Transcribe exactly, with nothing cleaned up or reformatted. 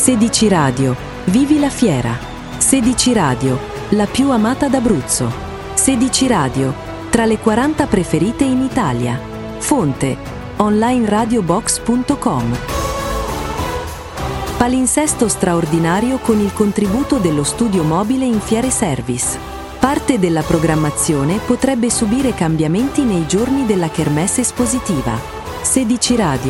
sedici Radio, vivi la fiera. sedici Radio, la più amata d'Abruzzo. sedici Radio, tra le quaranta preferite in Italia. Fonte, online radio box punto com. Palinsesto straordinario con il contributo dello studio mobile in Fiere Service. Parte della programmazione potrebbe subire cambiamenti nei giorni della kermesse espositiva. sedici Radio.